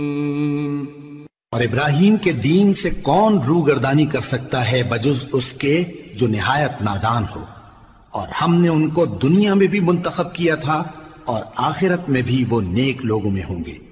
और इब्राहिम के दीन से कौन रूगर्दानी कर सकता है बजुज उसके जो निहायत नादान हो। और हमने उनको दुनिया में भी मुंतखब किया था और आखिरत में भी वो नेक लोगों में होंगे।